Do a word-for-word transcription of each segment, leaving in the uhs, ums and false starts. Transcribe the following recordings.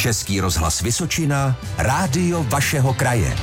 Český rozhlas Vysočina, rádio vašeho kraje.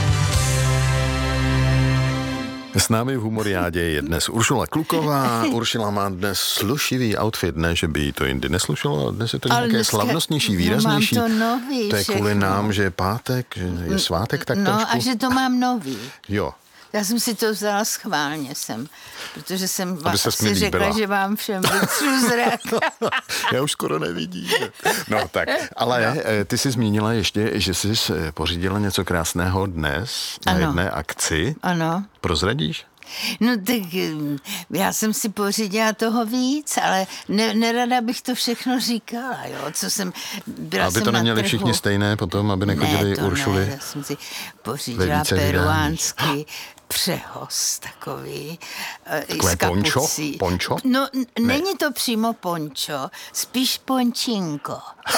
S námi v Humoriádě je dnes Uršula Kluková. Uršula má dnes slušivý outfit, ne, že by jí to jindy neslušilo, dnes je to ale nějaké dneska, slavnostnější, výraznější. No, mám to nový to je kvůli všechno. nám, že je pátek, že je svátek, tak No trošku. a že to mám nový. Jo. Já jsem si to vzala schválně sem, protože jsem Aby ses mi si řekla, líbila. že vám všem vytřu zrak. Já už skoro nevidím. No tak, ale no. Ty jsi zmínila ještě, že jsi pořídila něco krásného dnes na ano. jedné akci. Ano. Prozradíš? No tak já jsem si pořídila toho víc, ale ne, nerada bych to všechno říkala, jo, co jsem, byla Aby jsem to na neměli trhu. všichni stejné potom, aby nechodili ne, to Uršuly. Ne, já jsem si pořídila peruánský přehoz takový. Takové pončo? Pončo? No, n- není to přímo pončo, spíš pončinko.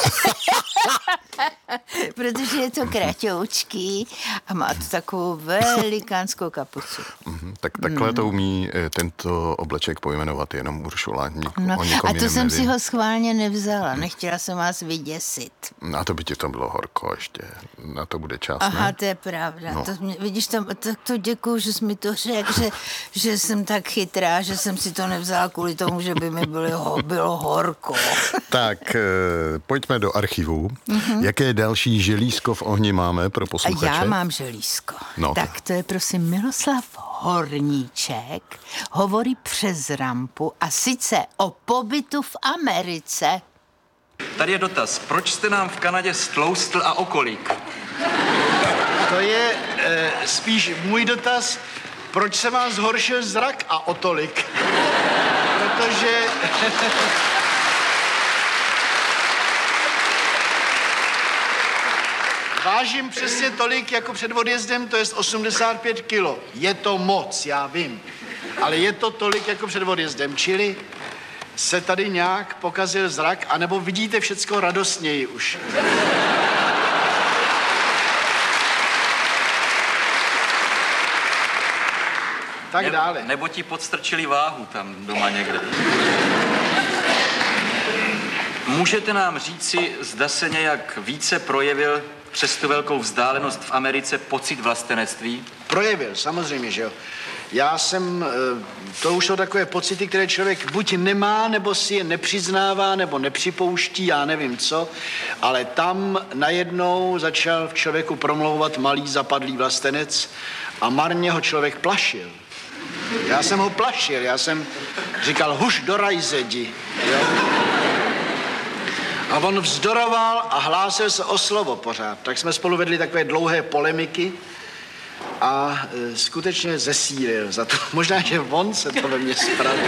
Protože je to kratoučký a má to takovou velikánskou kapucu. Mm, tak takhle mm. to umí tento obleček pojmenovat jenom Uršula. Nik, no, o nikom a to jsem nevím. si ho schválně nevzala. Nechtěla jsem vás vyděsit. A to by ti to bylo horko ještě. Na to bude čas, Aha, ne? to je pravda. No. To mě, vidíš, tam, tak to děkuju, že jsi mi to řekl, že, že jsem tak chytrá, že jsem si to nevzala kvůli tomu, že by mi bylo, bylo horko. Tak, e, pojďme do archivu. Mm-hmm. Jaké další želízko v ohni máme pro posluchače? A já mám želízko. No, tak to je prosím Miloslav Horníček, hovorí přes rampu a sice o pobytu v Americe. Tady je dotaz. Proč jste nám v Kanadě stloustl a o kolik? To je e, spíš můj dotaz, proč se vám zhoršil zrak a o tolik? Protože... Vážím přesně tolik jako před odjezdem, to je osmdesát pět kilo. Je to moc, já vím, ale je to tolik jako před odjezdem, čili se tady nějak pokazil zrak, anebo vidíte všecko radostněji už. Tak ne, dále. Nebo ti podstrčili váhu tam doma někde. Můžete nám říci, zda se nějak více projevil přes tu velkou vzdálenost v Americe pocit vlastenectví? Projevil, samozřejmě, že jo. Já jsem, to už jsou takové pocity, které člověk buď nemá, nebo si je nepřiznává, nebo nepřipouští, já nevím co, ale tam najednou začal v člověku promlouvat malý zapadlý vlastenec a marně ho člověk plašil. Já jsem ho plašil, já jsem říkal, huš do rajze, jdi, jo. A on vzdoroval a hlásil se o slovo pořád. Tak jsme spolu vedli takové dlouhé polemiky a e, skutečně zesílil za to. Možná, že on se to ve mně spravil.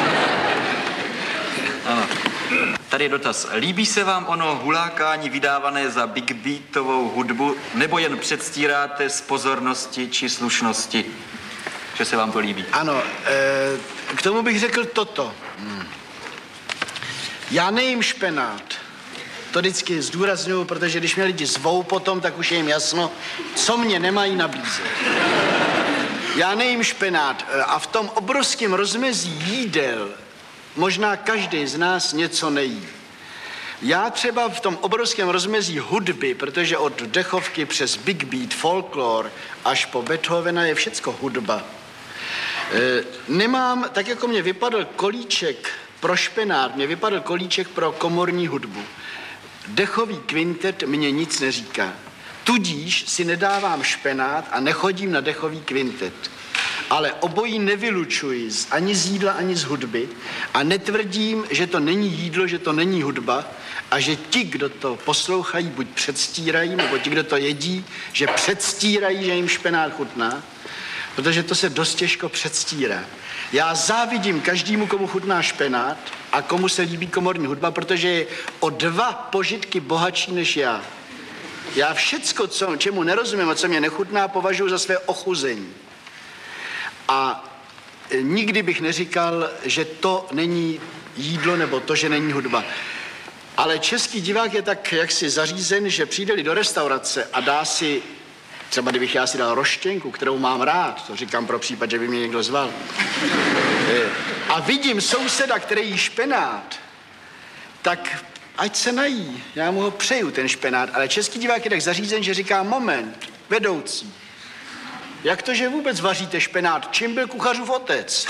Ano. Tady je dotaz. Líbí se vám ono hulákání vydávané za big beatovou hudbu, nebo jen předstíráte z pozornosti či slušnosti, že se vám to líbí? Ano, e, k tomu bych řekl toto. Hmm. Já nejím špenát. To vždycky zdůrazňuji, protože když mě lidi zvou potom, tak už je jim jasno, co mě nemají nabízet. Já nejím špenát a v tom obrovském rozmezí jídel možná každý z nás něco nejí. Já třeba v tom obrovském rozmezí hudby, protože od dechovky přes big beat, folklor až po Beethovena je všecko hudba. E, nemám, tak jako mě vypadl kolíček pro špenát, mě vypadl kolíček pro komorní hudbu. Dechový kvintet mě nic neříká. Tudíž si nedávám špenát a nechodím na dechový kvintet. Ale obojí nevylučuji ani z jídla, ani z hudby a netvrdím, že to není jídlo, že to není hudba a že ti, kdo to poslouchají, buď předstírají, nebo ti, kdo to jedí, že předstírají, že jim špenát chutná, protože to se dost těžko předstírá. Já závidím každému, komu chutná špenát a komu se líbí komorní hudba, protože je o dva požitky bohatší než já. Já všecko, co, čemu nerozumím a co mě nechutná, považuji za své ochuzení. A nikdy bych neříkal, že to není jídlo nebo to, že není hudba. Ale český divák je tak jaksi zařízen, že přijde-li do restaurace a dá si, třeba kdybych já si dal roštěnku, kterou mám rád, to říkám pro případ, že by mě někdo zval, a vidím souseda, který jí špenát, tak ať se nají, já mu ho přeju, ten špenát, ale český divák je tak zařízen, že říká moment, vedoucí. Jak to, že vůbec vaříte špenát? Čím byl kuchařův otec?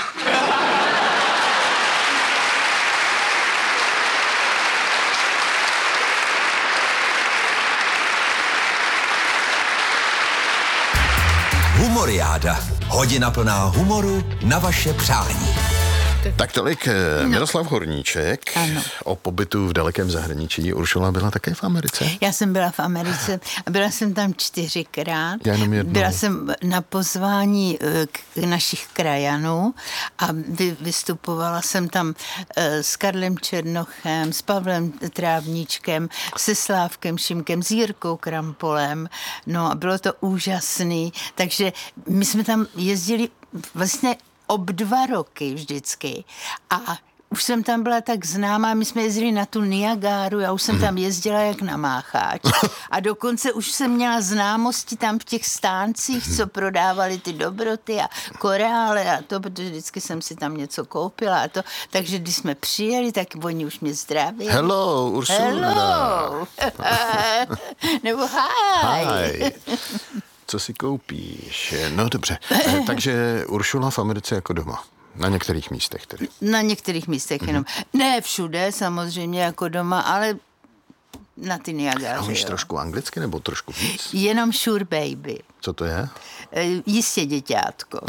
Humoriáda. Hodina plná humoru na vaše přání. Tak tolik no. Miroslav Horníček. Ano. O pobytu v dalekém zahraničí. Uršula byla také v Americe? Já jsem byla v Americe a byla jsem tam čtyřikrát. Já jenom jednou. Byla jsem na pozvání k našich krajanů a vy, vystupovala jsem tam s Karlem Černochem, s Pavlem Trávníčkem, se Slávkem Šimkem, s Jirkou Krampolem. No a bylo to úžasný. Takže my jsme tam jezdili vlastně ob dva roky vždycky a už jsem tam byla tak známá, my jsme jezdili na tu Niagáru, já už jsem tam jezdila jak na mácháč a dokonce už jsem měla známosti tam v těch stáncích, co prodávali ty dobroty a korále a to, protože vždycky jsem si tam něco koupila a to, takže když jsme přijeli, tak oni už mě zdraví. Hello, Ursula. Hello. Nebo hi. Hi. Co si koupíš? No dobře, takže Uršula v Americe jako doma. Na některých místech tedy. Na některých místech jenom. Mm-hmm. Ne všude samozřejmě jako doma, ale na ty Niagáře. Umíš trošku anglicky nebo trošku víc? Jenom sure baby. Co to je? E, jistě děťátko.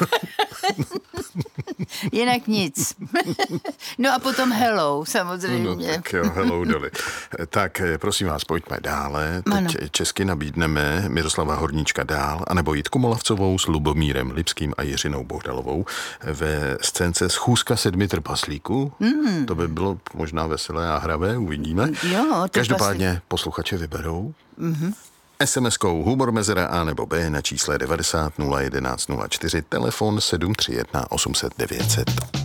Jinak nic. No a potom hello, samozřejmě. No tak jo, hello doli. Tak prosím vás, pojďme dále. Teď ano. Česky nabídneme Miroslava Horníčka dál, anebo Jitku Molavcovou s Lubomírem Lipským a Jiřinou Bohdalovou ve scénce Schůzka sedmi trpaslíků. Mm. To by bylo možná veselé a hravé, uvidíme. Jo, každopádně posluchače vyberou. Mhm. es em eskou humor mezera A nebo B na čísle devadesát nula jedenáct nula čtyři, telefon sedm tři jedna osm set devět set.